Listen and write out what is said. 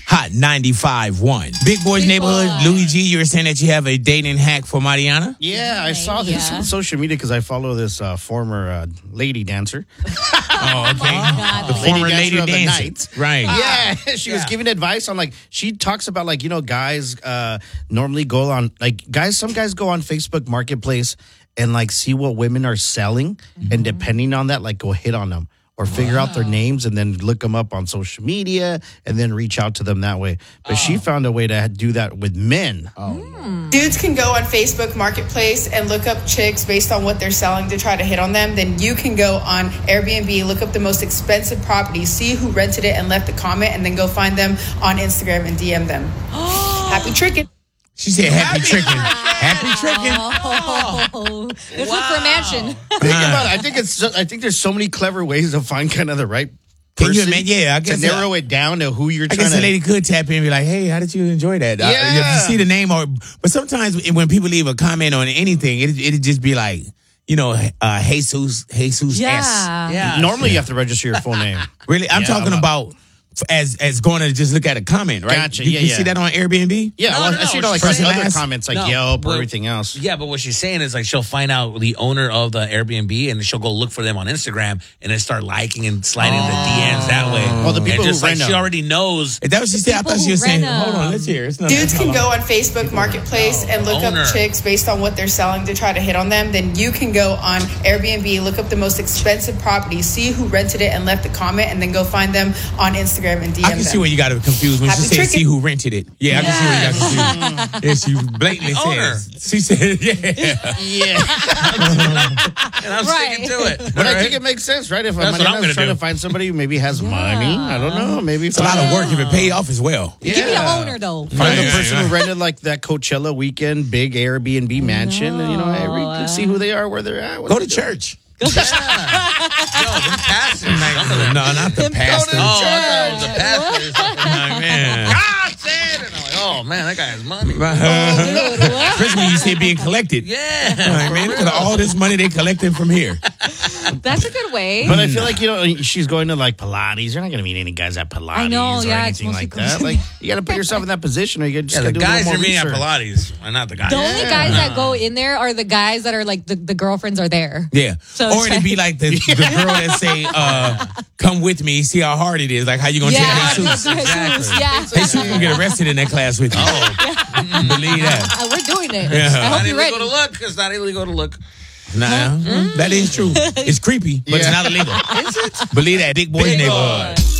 Hot 95.1. Big Boy's Neighborhood. Louis G, you were saying that you have a dating hack for Mariana? Yeah, I saw this on social media because I follow this former lady dancer. Oh, okay. The former lady dancer. Right. Yeah, she was giving advice on she talks about guys normally go on some guys go on Facebook Marketplace and see what women are selling, and depending on that go hit on them or figure out their names and then look them up on social media and then reach out to them that way. But she found a way to do that with men. Dudes can go on Facebook Marketplace and look up chicks based on what they're selling to try to hit on them. Then you can go on Airbnb, look up the most expensive property, see who rented it and left a comment, and then go find them on Instagram and DM them. Happy tricking. She said happy tricking. Happy tricking. Oh, let's look for a mansion. Think about it. I think there's so many clever ways to find kind of the right Can person. you imagine? Yeah, I guess to narrow it down to who you're I trying guess to. the lady could tap in and be like, "Hey, how did you enjoy that?" If you see the name, but sometimes when people leave a comment on anything, it'd just be like, Jesus S. Yeah. Normally, you have to register your full name. Really, I'm talking about as going to just look at a comment, right? Gotcha. You see that on Airbnb? Yeah, No, I see no, it she's on saying other ask- comments No, Yelp or well, everything else. Yeah, but what she's saying is she'll find out the owner of the Airbnb and she'll go look for them on Instagram and then start liking and sliding the DMs that way. Well, the people and just who rent she them. already knows. Is that what she said? I thought she was saying, hold on, let's hear. It's not, Dudes can go on Facebook Marketplace and look Owner. up chicks based on what they're selling to try to hit on them. Then you can go on Airbnb, look up the most expensive property, see who rented it and left a comment, and then go find them on Instagram and DM them. I can see where you got it confused when Happy she said, tricking. see who rented it. Yeah, I can see where you got confused. Yeah, she blatantly owner. says. She said, yeah. And I'm sticking to it. But I think it makes sense, right? If That's what I'm Mariana's gonna trying do. to find somebody who maybe has money, I don't know, maybe It's a lot of work if it paid off as well. Give me an owner, though. Find the Yeah, person yeah. who rented that Coachella weekend big Airbnb mansion, and we can see who they are, where they're at. what Go they to do. church. Yo, them pastors. Some of them. No, not the pastor. Oh, I thought it was the pastors. Like, man. God said it. I'm like, oh, man, that guy has money. Especially when you see it being collected. Yeah. Like, man, look at all this money they collecting from here. That's a good way. But I feel like, she's going to Pilates. You're not going to meet any guys at Pilates I know, or yeah, it's anything like mostly that. You got to put yourself in that position, or you just Yeah, got to the do a guys little are more meeting at research. Pilates. Not the guys. The only guys that go in there are the guys that are the girlfriends are there. Yeah. So or it's it'd be like the girl that say, come with me, see how hard it is. Like, how you going to take Jesus? Exactly. Yeah. Jesus gonna get arrested in that class with you. Oh, Believe that. We're doing it. Yeah. I hope not you're ready. illegal to look. It's not illegal to look. Nah, that is true. It's creepy, but it's not illegal. Is it? Believe that. Big Boy's Neighborhood.